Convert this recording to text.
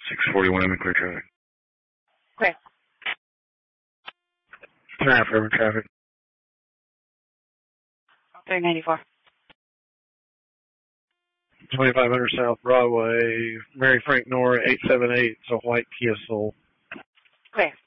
641 in clear traffic. Okay. Turn out for urban traffic. 394. 2500 South Broadway, Mary Frank Nora, 878, it's a white Kia Soul. Okay.